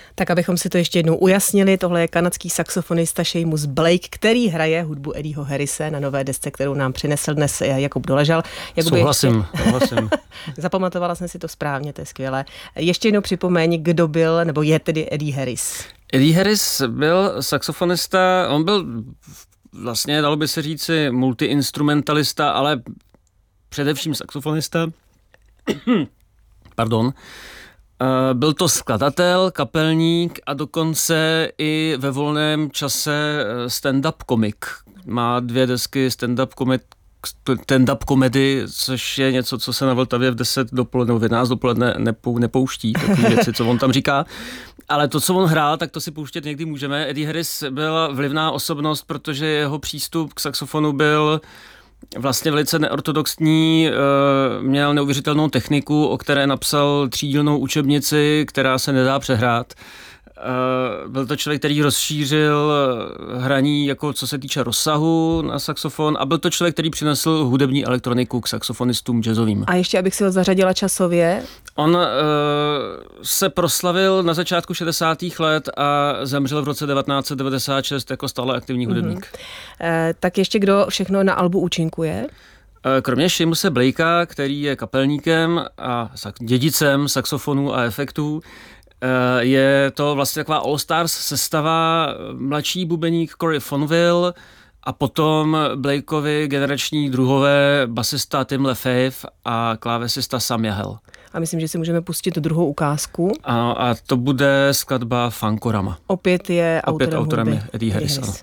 Tak abychom si to ještě jednou ujasnili, tohle je kanadský saxofonista Seamus Blake, který hraje hudbu Eddieho Harrise na nové desce, kterou nám přinesl dnes Jakub Doležal. Souhlasím. Zapamatovala jsem si to správně, to je skvělé. Ještě jednou připomeň, kdo byl, nebo je tedy Eddie Harris. Eddie Harris byl saxofonista, on byl vlastně, dalo by se říci, multiinstrumentalista, ale především saxofonista. Pardon. Byl to skladatel, kapelník a dokonce i ve volném čase stand-up komik. Má 2 desky stand-up komedy, což je něco, co se na Vltavě v 10 dopoledne, v 11 dopoledne nepouští, takové věci, co on tam říká. Ale to, co on hrál, tak to si pouštět někdy můžeme. Eddie Harris byla vlivná osobnost, protože jeho přístup k saxofonu byl vlastně velice neortodoxní, měl neuvěřitelnou techniku, o které napsal 3dílnou učebnici, která se nedá přehrát. Byl to člověk, který rozšířil hraní, jako co se týče rozsahu na saxofon, a byl to člověk, který přinesl hudební elektroniku k saxofonistům jazzovým. A ještě, abych si ho zařadila časově. On se proslavil na začátku 60. let a zemřel v roce 1996 jako stále aktivní hudebník. Tak ještě kdo všechno na albu účinkuje? Kromě Seamuse Blakea, který je kapelníkem a dědicem saxofonů a efektů, je to vlastně taková all-stars sestava, mladší bubeník Corey Fonville a potom Blakeovi generační druhové basista Tim LaFave a klávesista Sam Yahel. A myslím, že si můžeme pustit druhou ukázku. A to bude skladba Funkorama. Opět je autorem je Eddie Harris.